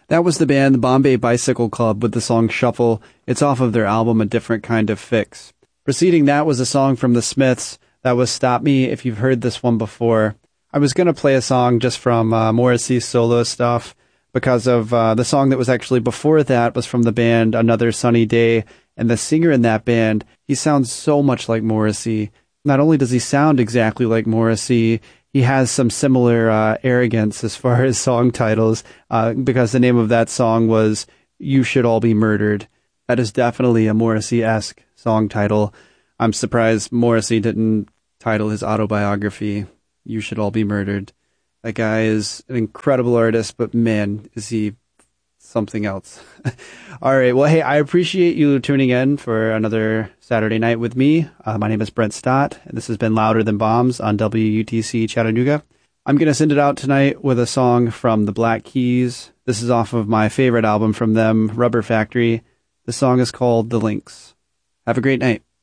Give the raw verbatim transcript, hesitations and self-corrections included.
That was the band the Bombay Bicycle Club with the song Shuffle. It's off of their album A Different Kind of Fix. Preceding that was a song from the Smiths. That was Stop Me, if you've heard this one before. I was going to play a song just from uh, Morrissey's solo stuff because of uh, the song that was actually before that was from the band Another Sunny Day. And the singer in that band, he sounds so much like Morrissey. Not only does he sound exactly like Morrissey, he has some similar uh, arrogance as far as song titles, uh, because the name of that song was You Should All Be Murdered. That is definitely a Morrissey-esque song title. I'm surprised Morrissey didn't title his autobiography You Should All Be Murdered. That guy is an incredible artist, but man, is he something else. All right, well, hey, I appreciate you tuning in for another Saturday night with me. Uh, my name is Brent Stott, and this has been Louder Than Bombs on W U T C Chattanooga. I'm going to send it out tonight with a song from the Black Keys. This is off of my favorite album from them, Rubber Factory. The song is called The Lynx. Have a great night.